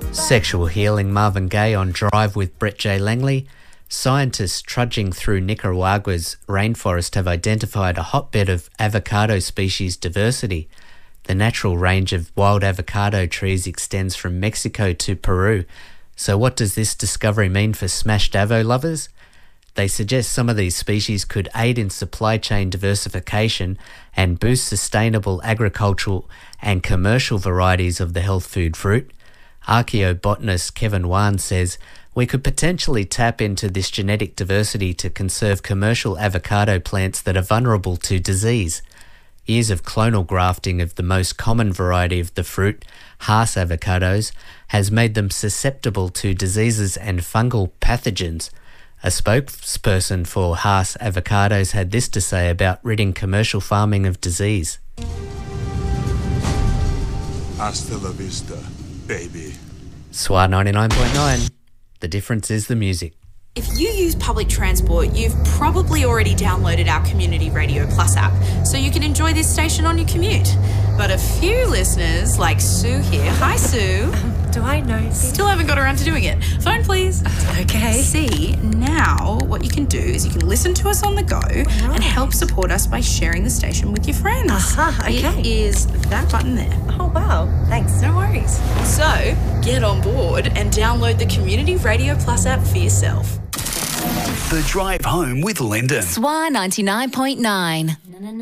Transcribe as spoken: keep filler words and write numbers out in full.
Sexual Healing, Marvin Gaye on Drive with Brett J. Langley. Scientists trudging through Nicaragua's rainforest have identified a hotbed of avocado species diversity. The natural range of wild avocado trees extends from Mexico to Peru. So what does this discovery mean for smashed avo lovers? They suggest some of these species could aid in supply chain diversification and boost sustainable agricultural and commercial varieties of the health food fruit. Archaeobotanist Kevin Wan says we could potentially tap into this genetic diversity to conserve commercial avocado plants that are vulnerable to disease. Years of clonal grafting of the most common variety of the fruit, Hass avocados, has made them susceptible to diseases and fungal pathogens. A spokesperson for Hass avocados had this to say about ridding commercial farming of disease. Hasta la vista, baby. S W A ninety-nine point nine. The difference is the music. If you use public transport, you've probably already downloaded our Community Radio Plus app, so you can enjoy this station on your commute. But a few listeners, like Sue here, hi Sue. Um, do I know? Still haven't got around to doing it. Phone please. Okay. See, now what you can do is you can listen to us on the go right. and help support us by sharing the station with your friends. Uh-huh, okay. It is that button there. Oh, wow. Thanks. No worries. So, get on board and download the Community Radio Plus app for yourself. The Drive Home with Lyndon. S W A ninety-nine point nine.